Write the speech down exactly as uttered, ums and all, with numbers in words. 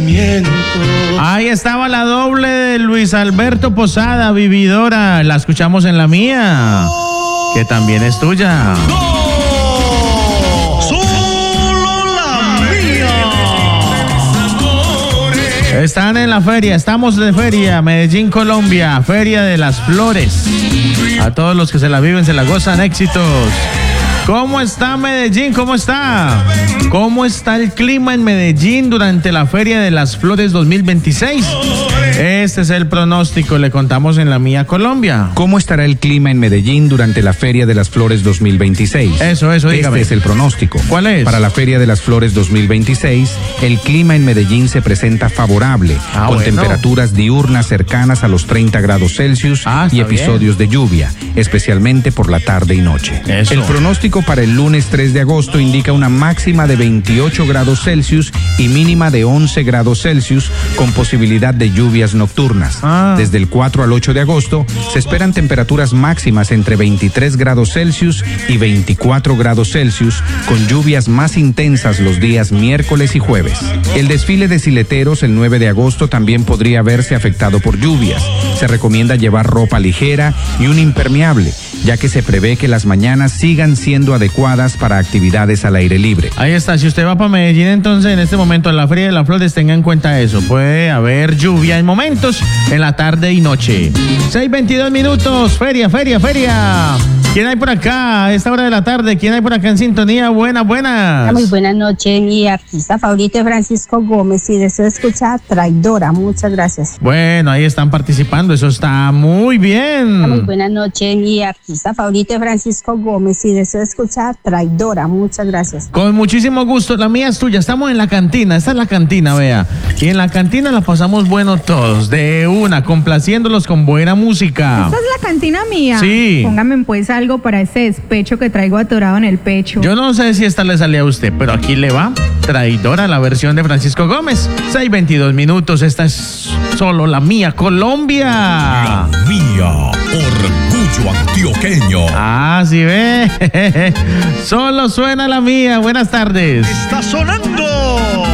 sentimientos. Ahí estaba la doble de Luis Alberto Posada, Vividora. La escuchamos en la mía, que también es tuya. ¡No! ¡Solo la mía! Están en la feria, estamos de feria, Medellín, Colombia, Feria de las Flores. A todos los que se la viven, se la gozan, éxitos. ¿Cómo está Medellín? ¿Cómo está? ¿Cómo está el clima en Medellín durante la Feria de las Flores dos mil veintiséis? Este es el pronóstico, le contamos en la mía Colombia. ¿Cómo estará el clima en Medellín durante la Feria de las Flores dos mil veintiséis? Eso, eso, dígame. Este es el pronóstico. ¿Cuál es? Para la Feria de las Flores dos mil veintiséis, el clima en Medellín se presenta favorable, Ah, con bueno. temperaturas diurnas cercanas a los treinta grados Celsius Ah, y está episodios de lluvia, especialmente por la tarde y noche. Eso. El pronóstico para el lunes tres de agosto indica una máxima de veintiocho grados Celsius y mínima de once grados Celsius, con posibilidad de lluvias nocturnas. Ah. Desde el cuatro al ocho de agosto se esperan temperaturas máximas entre veintitrés grados Celsius y veinticuatro grados Celsius, con lluvias más intensas los días miércoles y jueves. El desfile de sileteros el nueve de agosto también podría verse afectado por lluvias. Se recomienda llevar ropa ligera y un impermeable, ya que se prevé que las mañanas sigan siendo adecuadas para actividades al aire libre. Ahí está, si usted va para Medellín, entonces en este momento a la Feria de las Flores, tenga en cuenta eso. Puede haber lluvia en momentos, en la tarde y noche. seis veintidós minutos, feria, feria, feria. ¿Quién hay por acá a esta hora de la tarde? ¿Quién hay por acá en sintonía? Buenas, buenas. Muy buenas noches, mi artista favorito es Francisco Gómez y deseo escuchar Traidora. Muchas gracias. Bueno, ahí están participando, eso está muy bien. Muy buenas noches, mi artista favorito es Francisco Gómez y deseo escuchar Traidora. Muchas gracias. Con muchísimo gusto, la mía es tuya. Estamos en la cantina, esta es la cantina, vea. Y en la cantina la pasamos bueno todos, de una, complaciéndolos con buena música. Esta es la cantina mía. Sí. Póngame pues algo para ese despecho que traigo atorado en el pecho. Yo no sé si esta le salía a usted, pero aquí le va. Traidora, la versión de Francisco Gómez. seis veintidós minutos, esta es solo la mía Colombia. La mía, orgullo antioqueño. Ah, sí ve. Solo suena la mía. Buenas tardes. ¡Está sonando!